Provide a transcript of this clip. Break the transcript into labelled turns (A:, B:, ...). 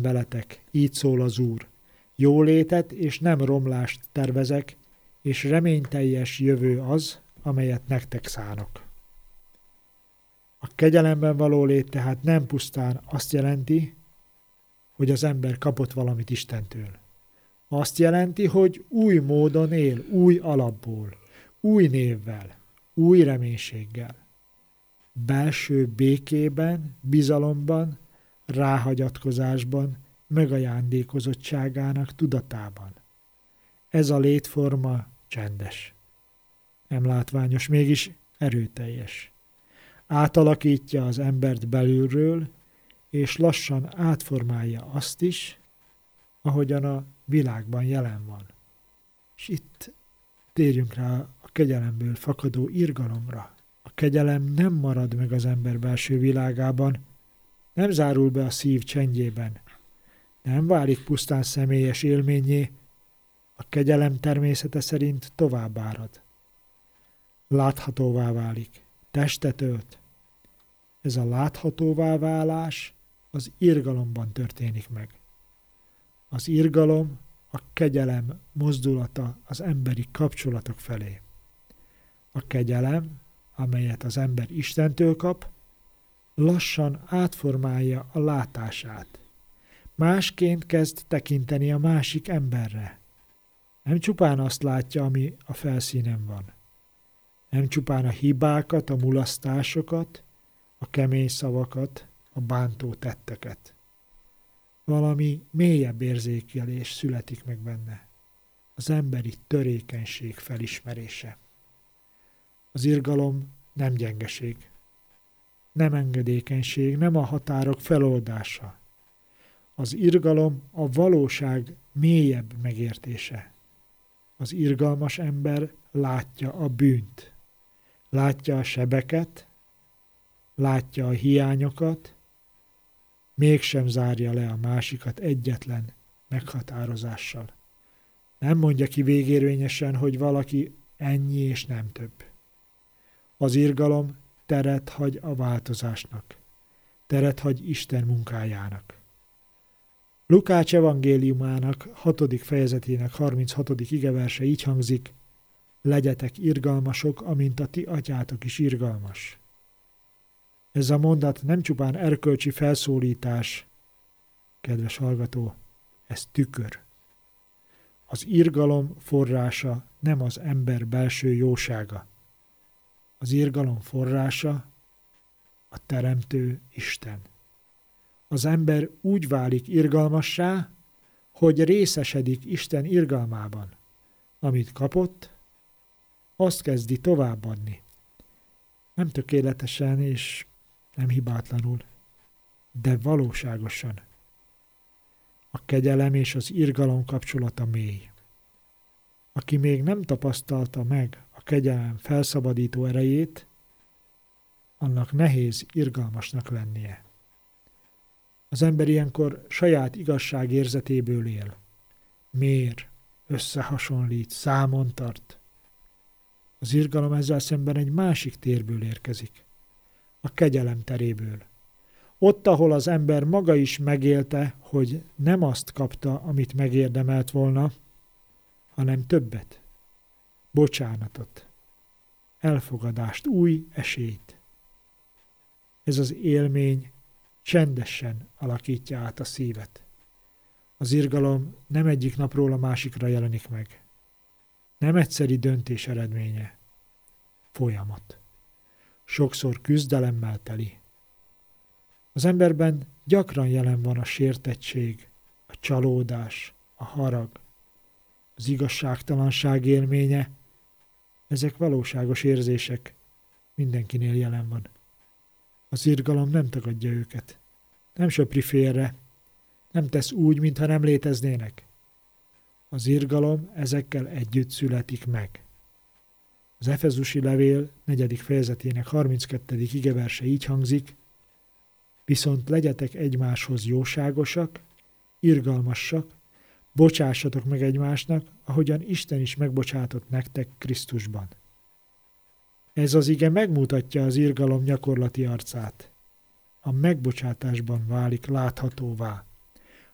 A: veletek, így szól az Úr. Jólétet és nem romlást tervezek, és reményteljes jövő az, amelyet nektek szánok. A kegyelemben való lét tehát nem pusztán azt jelenti, hogy az ember kapott valamit Istentől. Azt jelenti, hogy új módon él, új alapból, új névvel, új reménységgel. Belső békében, bizalomban, ráhagyatkozásban, megajándékozottságának tudatában. Ez a létforma csendes. Nem látványos, mégis erőteljes. Átalakítja az embert belülről, és lassan átformálja azt is, ahogyan a világban jelen van. És itt térjünk rá a kegyelemből fakadó irgalomra. A kegyelem nem marad meg az ember belső világában, nem zárul be a szív csendjében, nem válik pusztán személyes élménnyé, a kegyelem természete szerint tovább árad. Láthatóvá válik, testet ölt. Ez a láthatóvá válás az irgalomban történik meg. Az irgalom a kegyelem mozdulata az emberi kapcsolatok felé. A kegyelem, amelyet az ember Istentől kap, lassan átformálja a látását. Másként kezd tekinteni a másik emberre. Nem csupán azt látja, ami a felszínen van. Nem csupán a hibákat, a mulasztásokat, a kemény szavakat, a bántó tetteket. Valami mélyebb érzékelés születik meg benne. Az emberi törékenység felismerése. Az irgalom nem gyengeség, nem engedékenység, nem a határok feloldása. Az irgalom a valóság mélyebb megértése. Az irgalmas ember látja a bűnt, látja a sebeket, látja a hiányokat, mégsem zárja le a másikat egyetlen meghatározással. Nem mondja ki végérvényesen, hogy valaki ennyi és nem több. Az irgalom teret hagy a változásnak, teret hagy Isten munkájának. Lukács evangéliumának 6. fejezetének 36. igeverse így hangzik: legyetek irgalmasok, amint a ti atyátok is irgalmas. Ez a mondat nem csupán erkölcsi felszólítás, kedves hallgató, ez tükör. Az irgalom forrása nem az ember belső jósága. Az irgalom forrása a teremtő Isten. Az ember úgy válik irgalmassá, hogy részesedik Isten irgalmában. Amit kapott, azt kezdi továbbadni. Nem tökéletesen és nem hibátlanul, de valóságosan. A kegyelem és az irgalom kapcsolata mély. Aki még nem tapasztalta meg a kegyelem felszabadító erejét, annak nehéz irgalmasnak lennie. Az ember ilyenkor saját igazságérzetéből él. Mér, összehasonlít, számon tart. Az irgalom ezzel szemben egy másik térből érkezik. A kegyelem teréből. Ott, ahol az ember maga is megélte, hogy nem azt kapta, amit megérdemelt volna, hanem többet, bocsánatot, elfogadást, új esélyt. Ez az élmény csendesen alakítja át a szívet. Az irgalom nem egyik napról a másikra jelenik meg. Nem egyszeri döntés eredménye. Folyamat. Sokszor küzdelemmel teli. Az emberben gyakran jelen van a sértettség, a csalódás, a harag, az igazságtalanság élménye. Ezek valóságos érzések, mindenkinél jelen van. Az irgalom nem tagadja őket, nem söpri félre, nem tesz úgy, mintha nem léteznének. Az irgalom ezekkel együtt születik meg. Az Efezusi levél 4. fejezetének 32. igeverse így hangzik: viszont legyetek egymáshoz jóságosak, irgalmasak, bocsássatok meg egymásnak, ahogyan Isten is megbocsátott nektek Krisztusban. Ez az ige megmutatja az irgalom gyakorlati arcát. A megbocsátásban válik láthatóvá.